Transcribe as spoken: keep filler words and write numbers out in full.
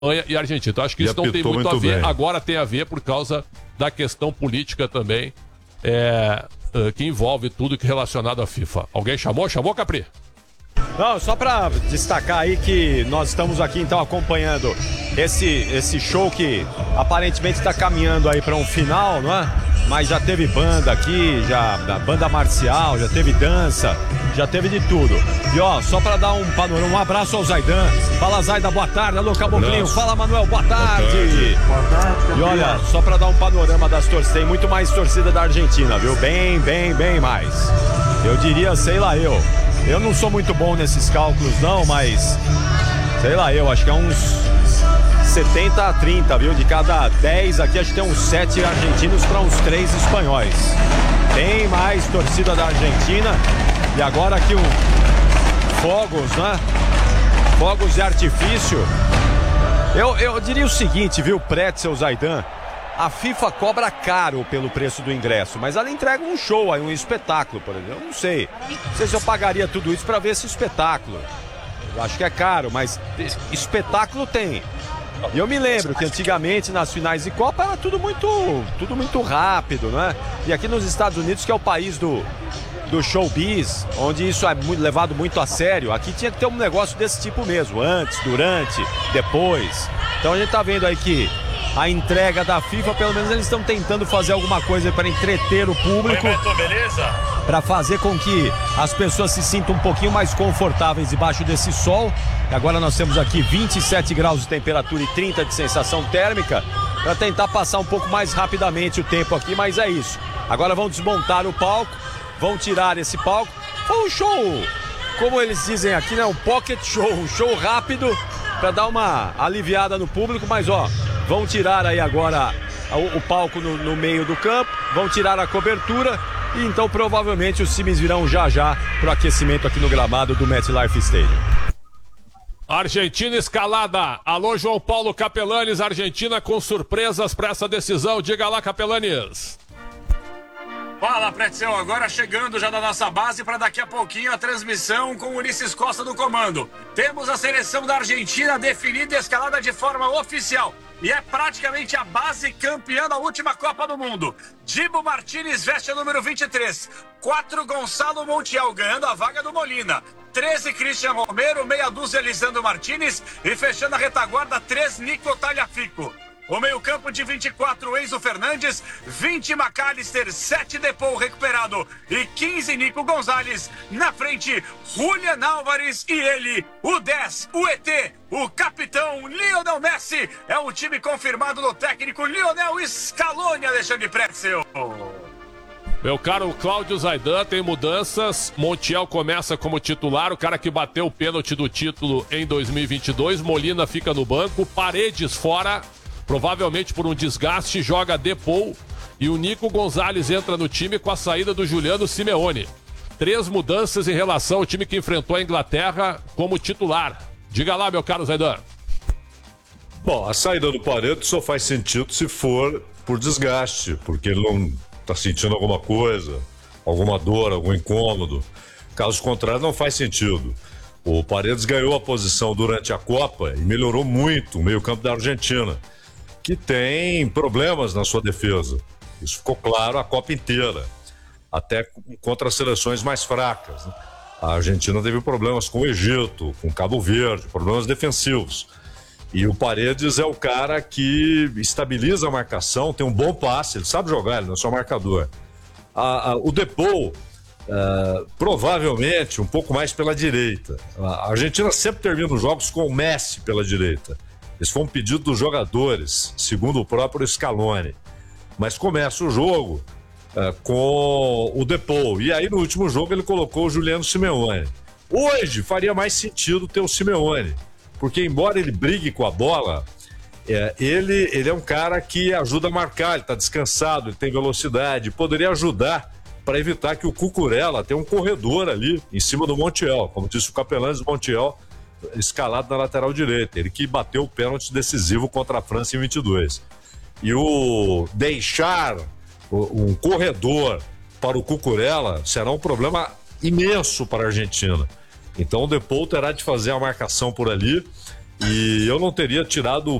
e Argentina. Então acho que E isso não tem muito, muito a ver. bem. Agora tem a ver por causa da questão política também, é, é, que envolve tudo que é relacionado à FIFA. Alguém chamou? Chamou, Capri? Não, só para destacar aí que nós estamos aqui então acompanhando esse, esse show que aparentemente está caminhando aí para um final, não é? Mas já teve banda aqui, já banda marcial, já teve dança, já teve de tudo. E ó, só para dar um panorama, um abraço ao Zaidan. Fala, Zaida, boa tarde. Alô, Caboclinho. Fala, Manuel, boa tarde. Boa tarde. E olha, só para dar um panorama das torcidas, tem muito mais torcida da Argentina, viu? Bem, bem, bem mais. Eu diria, sei lá eu. Eu não sou muito bom nesses cálculos não, mas sei lá eu, acho que é uns setenta a trinta, viu? De cada dez aqui, acho que tem uns sete argentinos para uns três espanhóis. Tem mais torcida da Argentina. E agora aqui um fogos, né? Fogos de artifício. Eu, eu diria o seguinte, viu, Pretzel, Zaidan? A FIFA cobra caro pelo preço do ingresso, mas ela entrega um show aí, um espetáculo, por exemplo. Eu não sei. Não sei se eu pagaria tudo isso para ver esse espetáculo. Eu acho que é caro, mas espetáculo tem. E eu me lembro que antigamente nas finais de Copa era tudo muito, tudo muito rápido, né? E aqui nos Estados Unidos, que é o país do, do showbiz, onde isso é muito, levado muito a sério, aqui tinha que ter um negócio desse tipo mesmo, antes, durante, depois. Então a gente tá vendo aí que a entrega da FIFA, pelo menos eles estão tentando fazer alguma coisa para entreter o público. Oi, Beto, beleza? Para fazer com que as pessoas se sintam um pouquinho mais confortáveis debaixo desse sol. Agora nós temos aqui vinte e sete graus de temperatura e trinta de sensação térmica, para tentar passar um pouco mais rapidamente o tempo aqui, mas é isso. Agora vão desmontar o palco, vão tirar esse palco. Foi um show, como eles dizem aqui, né? Um pocket show, um show rápido para dar uma aliviada no público, mas ó, vão tirar aí agora o, o palco no, no meio do campo, vão tirar a cobertura e então provavelmente os times virão já já pro aquecimento aqui no gramado do MetLife Stadium. Argentina escalada. Alô, João Paulo Capelanes, Argentina com surpresas para essa decisão. Diga lá, Capelanes. Fala, Pretzel, agora chegando já da nossa base para daqui a pouquinho a transmissão com Ulisses Costa do comando. Temos a seleção da Argentina definida e escalada de forma oficial. E é praticamente a base campeã da última Copa do Mundo. Dibu Martínez veste a número vinte e três. quatro Gonçalo Montiel ganhando a vaga do Molina. treze Christian Romero, meia dúzia Lisandro Martínez e fechando a retaguarda três Nico Tagliafico. O meio-campo de vinte e quatro, Enzo Fernandes, vinte McAllister, sete Depou recuperado e quinze Nico Gonzalez. Na frente, Julian Álvares e ele, o dez, o E T, o capitão Lionel Messi. É um time confirmado do técnico Lionel Scaloni, Alexandre Pretzel. Meu caro Cláudio Zaidan, tem mudanças. Montiel começa como titular, o cara que bateu o pênalti do título em dois mil e vinte e dois. Molina fica no banco, Paredes fora. Provavelmente por um desgaste, joga Depou e o Nico Gonzalez entra no time com a saída do Juliano Simeone. Três mudanças em relação ao time que enfrentou a Inglaterra como titular. Diga lá, meu caro Zaidan. Bom, a saída do Paredes só faz sentido se for por desgaste, porque ele não está sentindo alguma coisa, alguma dor, algum incômodo. Caso contrário, não faz sentido. O Paredes ganhou a posição durante a Copa e melhorou muito o meio-campo da Argentina, que tem problemas na sua defesa. Isso ficou claro a Copa inteira, até contra as seleções mais fracas, né? A Argentina teve problemas com o Egito, com Cabo Verde, problemas defensivos. E o Paredes é o cara que estabiliza a marcação, tem um bom passe, ele sabe jogar, ele não é só marcador. A, a, o Depou, uh, provavelmente, um pouco mais pela direita. A Argentina sempre termina os jogos com o Messi pela direita. Esse foi um pedido dos jogadores, segundo o próprio Scaloni. Mas começa o jogo uh, com o Depou. E aí, no último jogo, ele colocou o Juliano Simeone. Hoje, faria mais sentido ter o Simeone. Porque, embora ele brigue com a bola, é, ele, ele é um cara que ajuda a marcar. Ele está descansado, ele tem velocidade. Poderia ajudar para evitar que o Cucurella tenha um corredor ali em cima do Montiel. Como disse o Capelanes, do Montiel escalado na lateral direita, ele que bateu o pênalti decisivo contra a França em vinte e dois. E o deixar um corredor para o Cucurella será um problema imenso para a Argentina. Então o Depou terá de fazer a marcação por ali E eu não teria tirado